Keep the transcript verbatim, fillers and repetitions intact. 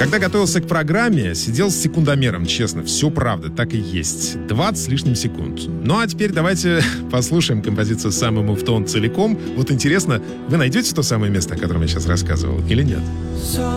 Когда готовился к программе, сидел с секундомером, честно, все правда, так и есть. двадцать с лишним секунд. Ну а теперь давайте послушаем композицию «Сам ему в тон» целиком. Вот интересно, вы найдете то самое место, о котором я сейчас рассказывал, или нет?